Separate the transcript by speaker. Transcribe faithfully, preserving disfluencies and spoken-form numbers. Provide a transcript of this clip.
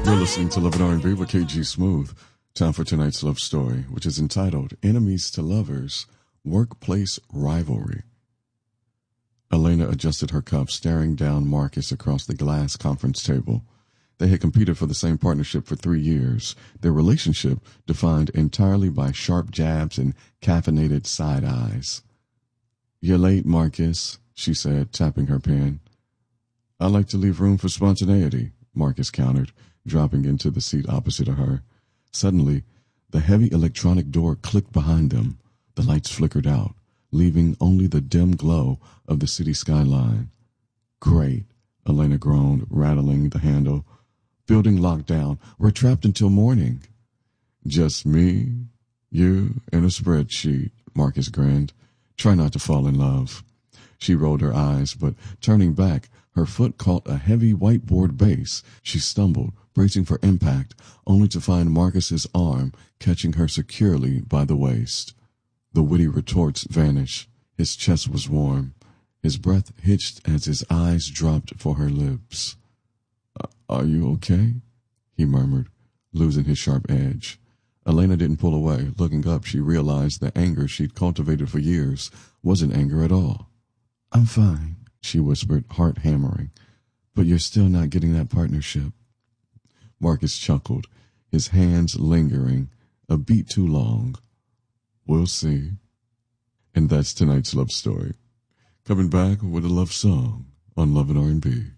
Speaker 1: You're listening to Love and R and B with K G Smooth. Time for tonight's love story, which is entitled Enemies to Lovers, Workplace Rivalry. Elena adjusted her cuff, staring down Marcus across the glass conference table. They had competed for the same partnership for three years, their relationship defined entirely by sharp jabs and caffeinated side eyes. "You're late, Marcus," she said, tapping her pen. "I like to leave room for spontaneity," Marcus countered, dropping into the seat opposite of her. Suddenly, the heavy electronic door clicked behind them. The lights flickered out, leaving only the dim glow of the city skyline. "Great," Elena groaned, rattling the handle. "Building locked down. We're trapped until morning." "Just me, you, and a spreadsheet," Marcus grinned. "Try not to fall in love." She rolled her eyes, but turning back, her foot caught a heavy whiteboard base. She stumbled, bracing for impact, only to find Marcus's arm catching her securely by the waist. The witty retorts vanished. His chest was warm. His breath hitched as his eyes dropped for her lips. "Are you okay?" he murmured, losing his sharp edge. Elena didn't pull away. Looking up, she realized the anger she'd cultivated for years wasn't anger at all. "I'm fine," she whispered, heart hammering. "But you're still not getting that partnership." Marcus chuckled, his hands lingering a beat too long. "We'll see." And that's tonight's love story. Coming back with a love song on Love and R and B.